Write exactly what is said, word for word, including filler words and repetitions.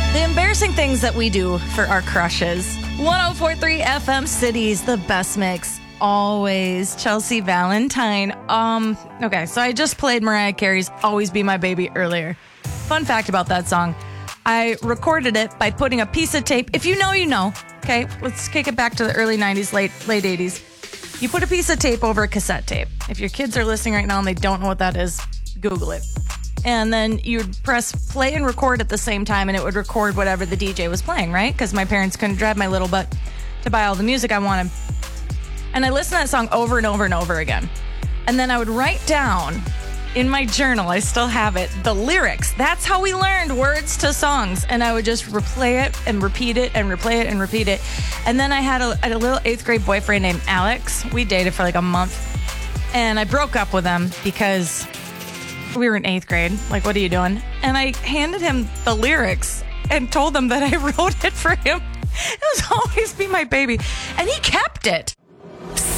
The embarrassing things that we do for our crushes. one oh four point three F M Cities, the best mix. Always. Chelsea Valentine. Um, okay, so I just played Mariah Carey's Always Be My Baby earlier. Fun fact about that song. I recorded it by putting a piece of tape. If you know, you know. Okay, let's kick it back to the early nineties, late late eighties. You put a piece of tape over a cassette tape. If your kids are listening right now and they don't know what that is, Google it. And then you'd press play and record at the same time, and it would record whatever the D J was playing, right? Because my parents couldn't drive my little butt to buy all the music I wanted. And I listened to that song over and over and over again. And then I would write down in my journal, I still have it, the lyrics. That's how we learned words to songs. And I would just replay it and repeat it and replay it and repeat it. And then I had a, a little eighth grade boyfriend named Alex. We dated for like a month. And I broke up with him because we were in eighth grade. Like, what are you doing? And I handed him the lyrics and told him that I wrote it for him. It was Always Be My Baby. And he kept it.